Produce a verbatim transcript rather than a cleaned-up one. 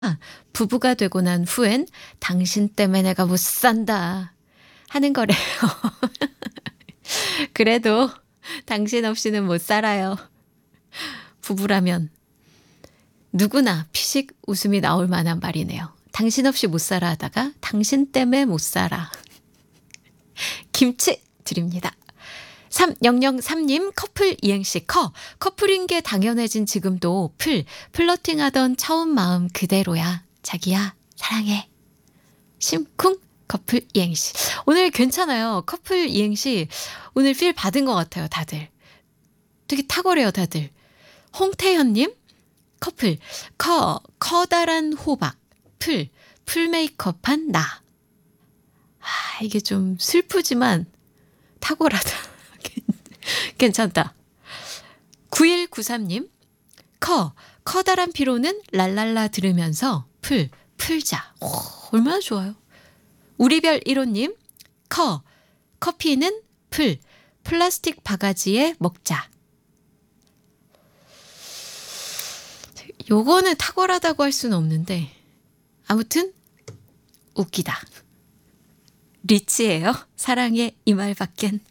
부부가 되고 난 후엔 당신 때문에 내가 못 산다 하는 거래요. 그래도 당신 없이는 못 살아요. 부부라면 누구나 피식 웃음이 나올 만한 말이네요. 당신 없이 못 살아 하다가 당신 때문에 못 살아. 김치 드립니다. 삼공공삼 님 커플 이행시 커. 커플인 게 당연해진 지금도 플. 플러팅하던 처음 마음 그대로야. 자기야 사랑해. 심쿵 커플 이행시. 오늘 괜찮아요. 커플 이행시 오늘 필 받은 것 같아요. 다들. 되게 탁월해요. 다들. 홍태현님 커플 커 커다란 호박. 풀 풀 메이크업한 나. 아, 이게 좀 슬프지만 탁월하다. 괜찮다. 구일구삼 님 커 커다란 피로는 랄랄라 들으면서 풀 풀자. 오, 얼마나 좋아요. 우리별 일 호님 커 커피는 풀 플라스틱 바가지에 먹자. 요거는 탁월하다고 할 수는 없는데 아무튼 웃기다. 리치예요. 사랑의 이 말밖엔.